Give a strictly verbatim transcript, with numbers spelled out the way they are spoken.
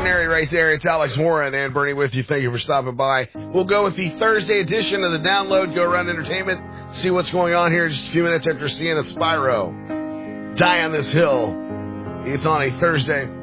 Ordinary right there. It's Alex Warren and Bernie with you. Thank you for stopping by. We'll go with the Thursday edition of the Download Go Around Entertainment. See what's going on here in just a few minutes after seeing a Spyro die on this hill. It's on a Thursday.